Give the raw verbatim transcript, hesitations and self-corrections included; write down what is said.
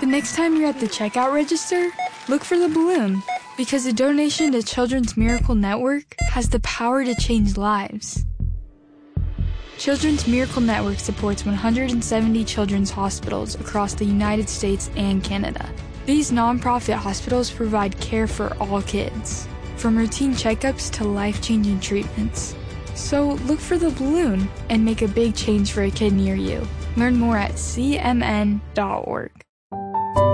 The next time you're at the checkout register, look for the balloon, because a donation to Children's Miracle Network has the power to change lives. Children's Miracle Network supports one hundred seventy children's hospitals across the United States and Canada. These nonprofit hospitals provide care for all kids, from routine checkups to life-changing treatments. So look for the balloon and make a big change for a kid near you. Learn more at c m n dot org.